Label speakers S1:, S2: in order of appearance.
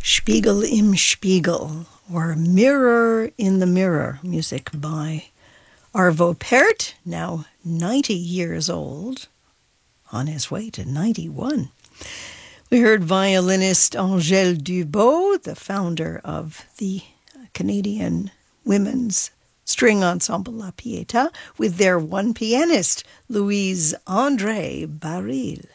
S1: Spiegel im Spiegel, or Mirror in the Mirror, music by Arvo Pärt, now 90 years old, on his way to 91. We heard violinist Angèle Dubot, the founder of the Canadian women's string ensemble La Pietà, with their one pianist, Louise André Baril.